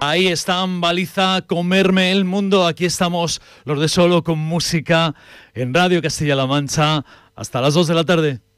Ahí están, Baliza, Comerme el Mundo. Aquí estamos los de Solo con Música en Radio Castilla-La Mancha hasta las 2 de la tarde.